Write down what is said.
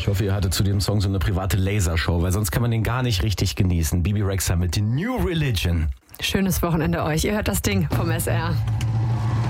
Ich hoffe, ihr hattet zu dem Song so eine private Lasershow, weil sonst kann man den gar nicht richtig genießen. Bebe Rexha mit The New Religion. Schönes Wochenende euch. Ihr hört das Ding vom SR.